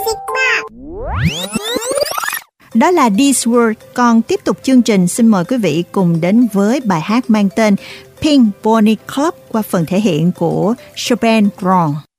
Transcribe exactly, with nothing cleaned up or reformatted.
music box. Đó là This World. Còn tiếp tục chương trình, xin mời quý vị cùng đến với bài hát mang tên Pink Pony Club qua phần thể hiện của Chopin Brown.